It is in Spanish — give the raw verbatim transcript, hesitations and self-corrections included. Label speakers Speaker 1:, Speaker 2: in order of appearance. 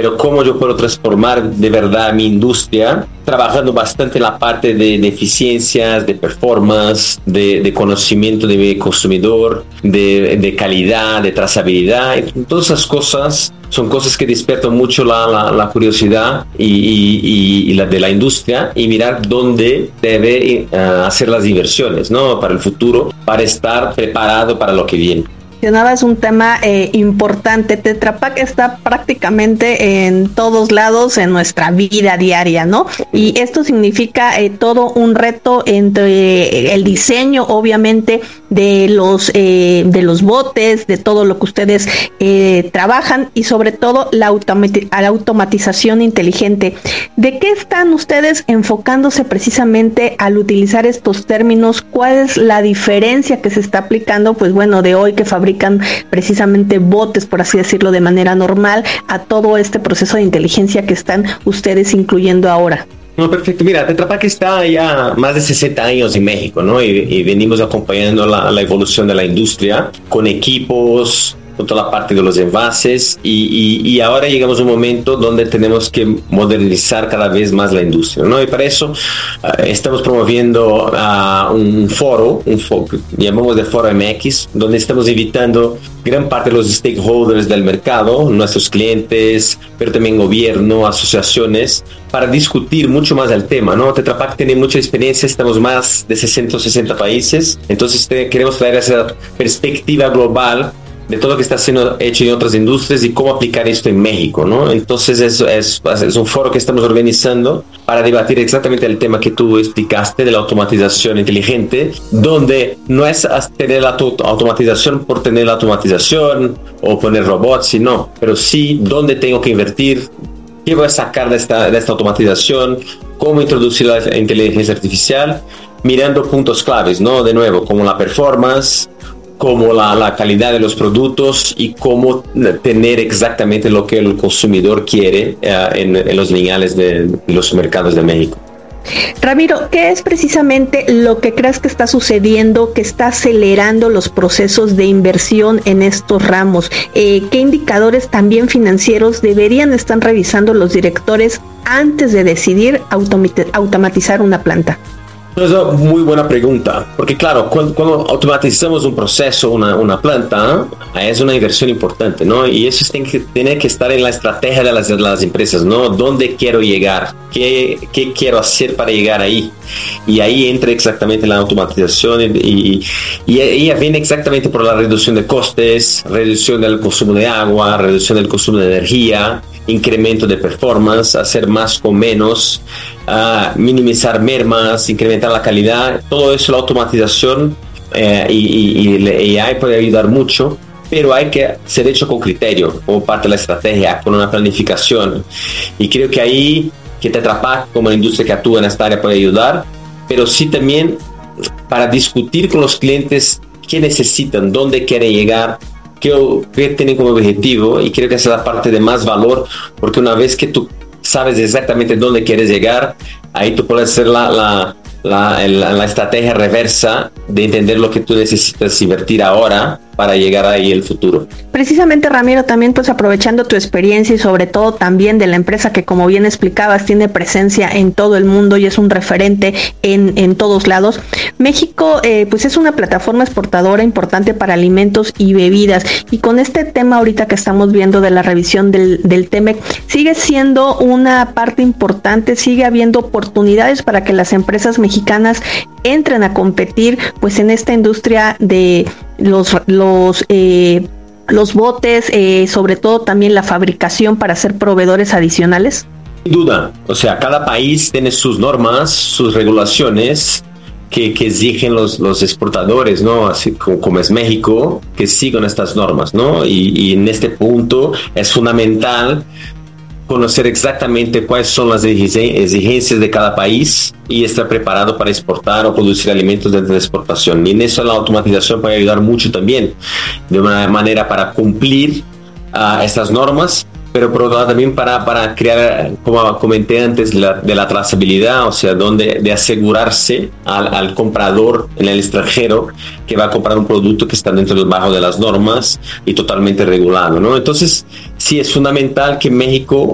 Speaker 1: pero cómo yo puedo transformar de verdad mi industria, trabajando bastante en la parte de, de eficiencias, de performance, de, de conocimiento de mi consumidor, de, de calidad, de trazabilidad. Todas esas cosas son cosas que despiertan mucho la, la, la curiosidad y, y, y la de la industria, y mirar dónde debe uh, hacer las inversiones, ¿no? Para el futuro, para estar preparado para lo que viene.
Speaker 2: Es un tema eh, importante. Tetra Pak está prácticamente en todos lados en nuestra vida diaria, ¿no? Y esto significa eh, todo un reto entre el diseño, obviamente, de los eh, de los botes, de todo lo que ustedes eh, trabajan, y sobre todo la, automati- la automatización inteligente. ¿De qué están ustedes enfocándose precisamente al utilizar estos términos? ¿Cuál es la diferencia que se está aplicando, pues bueno, de hoy que fabrican precisamente botes, por así decirlo, de manera normal, a todo este proceso de inteligencia que están ustedes incluyendo ahora?
Speaker 1: No, perfecto. Mira, Tetra Pak está ya más de sesenta años en México, ¿no? Y, y venimos acompañando la, la evolución de la industria con equipos, con toda la parte de los envases, y, y, y ahora llegamos a un momento donde tenemos que modernizar cada vez más la industria, ¿no? Y para eso uh, estamos promoviendo uh, un foro, un foro que llamamos de Foro M X, donde estamos invitando gran parte de los stakeholders del mercado, nuestros clientes, pero también gobierno, asociaciones, para discutir mucho más el tema, ¿no? Tetra Pak tiene mucha experiencia, estamos más de ciento sesenta países, entonces te, queremos traer esa perspectiva global de todo lo que está siendo hecho en otras industrias y cómo aplicar esto en México, ¿no? Entonces es, es, es un foro que estamos organizando para debatir exactamente el tema que tú explicaste de la automatización inteligente, donde no es tener la automatización por tener la automatización o poner robots, sino, pero sí dónde tengo que invertir, qué voy a sacar de esta, de esta automatización, cómo introducir la inteligencia artificial, mirando puntos claves, ¿no? De nuevo, como la performance, como la, la calidad de los productos y cómo tener exactamente lo que el consumidor quiere uh, en, en los lineales de, de los mercados de México.
Speaker 2: Ramiro, ¿qué es precisamente lo que crees que está sucediendo, que está acelerando los procesos de inversión en estos ramos? Eh, ¿Qué indicadores también financieros deberían estar revisando los directores antes de decidir automati- automatizar una planta?
Speaker 1: Es una muy buena pregunta, porque claro, cuando, cuando automatizamos un proceso, una, una planta, ¿eh? Es una inversión importante, ¿no? Y eso tiene que, tiene que estar en la estrategia de las, de las empresas, ¿no? ¿Dónde quiero llegar? ¿Qué, qué quiero hacer para llegar ahí? Y ahí entra exactamente la automatización y, y, y ella viene exactamente por la reducción de costes, reducción del consumo de agua, reducción del consumo de energía, incremento de performance, hacer más con menos, uh, minimizar mermas, incrementar la calidad. Todo eso, la automatización eh, y, y, y el A I puede ayudar mucho, pero hay que ser hecho con criterio, como parte de la estrategia, con una planificación. Y creo que ahí que Tetra Pak, como la industria que actúa en esta área, puede ayudar, pero sí también para discutir con los clientes qué necesitan, dónde quieren llegar, qué, qué tienen como objetivo, y creo que esa es la parte de más valor, porque una vez que tú sabes exactamente dónde quieres llegar, ahí tú puedes hacer la, la, la, la, la estrategia reversa de entender lo que tú necesitas invertir ahora para llegar ahí el futuro.
Speaker 2: Precisamente, Ramiro, también pues aprovechando tu experiencia y sobre todo también de la empresa que, como bien explicabas, tiene presencia en todo el mundo y es un referente en, en todos lados. México eh, pues es una plataforma exportadora importante para alimentos y bebidas, y con este tema ahorita que estamos viendo de la revisión del, del T-MEC, sigue siendo una parte importante, sigue habiendo oportunidades para que las empresas mexicanas entren a competir pues en esta industria de los los eh, los botes, eh, sobre todo también la fabricación para ser proveedores adicionales.
Speaker 1: Sin duda, o sea, cada país tiene sus normas, sus regulaciones que, que exigen los, los exportadores, ¿no? Así como, como es México, que sigan estas normas, ¿no? Y, y en este punto es fundamental conocer exactamente cuáles son las exigencias de cada país y estar preparado para exportar o producir alimentos dentro de exportación. Y en eso la automatización puede ayudar mucho también, de una manera para cumplir uh, estas normas, pero por otro lado también para, para crear, como comenté antes, la, de la trazabilidad, o sea, donde, de asegurarse al, al comprador en el extranjero que va a comprar un producto que está dentro del bajo de las normas y totalmente regulado, ¿no? Entonces, sí, es fundamental que México